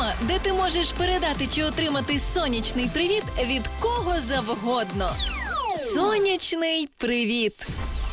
Програма, де ти можеш передати чи отримати сонячний привіт від кого завгодно. Сонячний привіт!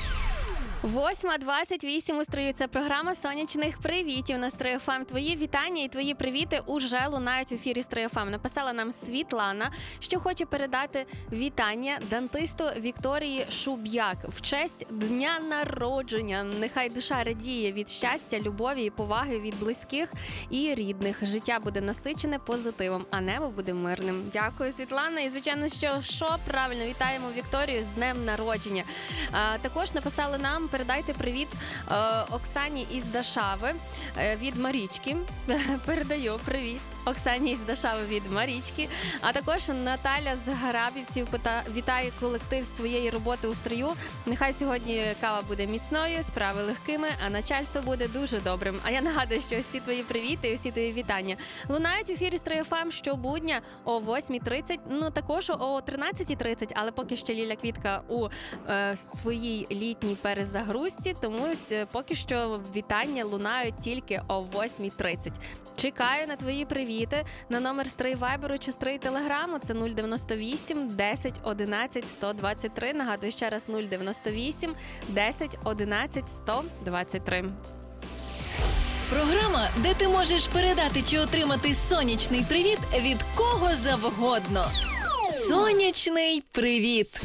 8:28 у строю. Це програма сонячних привітів на Строю ФМ. Твої вітання і твої привіти уже лунають в ефірі Строю ФМ. Написала нам Світлана, що хоче передати вітання дантисту Вікторії Шуб'як в честь дня народження. Нехай душа радіє від щастя, любові і поваги від близьких і рідних. Життя буде насичене позитивом, а небо буде мирним. Дякую, Світлана. І, звичайно, що правильно, вітаємо Вікторію з днем народження. Також написали нам: передайте привіт Оксані із Дашави від Марічки. Передаю привіт Оксані із Дашави від Марічки. А також Наталя з Гарабівців вітає колектив своєї роботи у Стрию. Нехай сьогодні кава буде міцною, справи легкими, а начальство буде дуже добрим. А я нагадую, що всі твої привіти і всі твої вітання лунають в ефірі Стрию ФМ щобудня о 8:30, ну також о 13:30, але поки ще Ліля Квітка у своїй літній перезагрузці, тому поки що вітання лунають тільки о 8:30. Чекаю на твої привіти на номер Стрий Вайберу чи Стрий Телеграму. Це 098 10 11 123. Нагадую ще раз: 098 10 11 123. Програма, де ти можеш передати чи отримати сонячний привіт від кого завгодно. Сонячний привіт!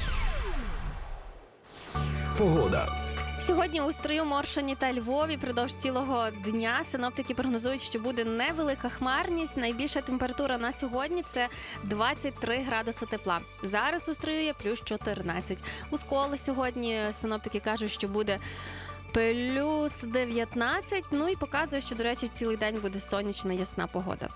Погода. Сьогодні у Стрию, Моршині та Львові продовж цілого дня синоптики прогнозують, що буде невелика хмарність. Найбільша температура на сьогодні – це 23 градуси тепла. Зараз у Стрию є плюс 14. У Сколі сьогодні синоптики кажуть, що буде плюс 19. Ну і показує, що, до речі, цілий день буде сонячна, ясна погода.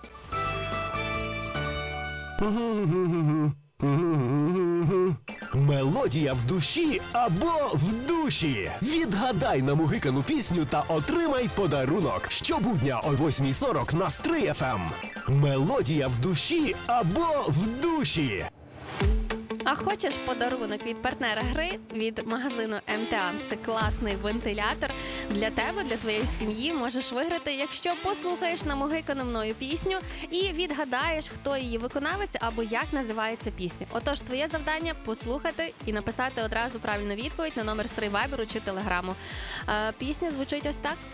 Мелодія в душі або в душі. Відгадай на мугикану пісню та отримай подарунок. Щобудня о 8:40 на Стрий ФМ. Мелодія в душі або в душі. А хочеш подарунок від партнера гри, від магазину МТА? Це класний вентилятор для тебе, для твоєї сім'ї. Можеш виграти, якщо послухаєш намугикану мною пісню і відгадаєш, хто її виконавець або як називається пісня. Отож, твоє завдання – послухати і написати одразу правильну відповідь на номер Стрий Вайберу чи Телеграму. Пісня звучить ось так.